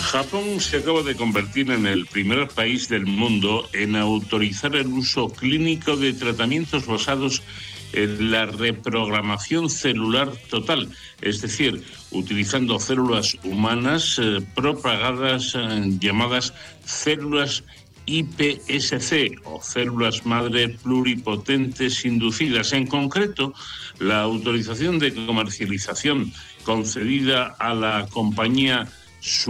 Japón se acaba de convertir en el primer país del mundo en autorizar el uso clínico de tratamientos basados en la reprogramación celular total, es decir, utilizando células humanas propagadas llamadas células iPSC o células madre pluripotentes inducidas. En concreto, la autorización de comercialización concedida a la compañía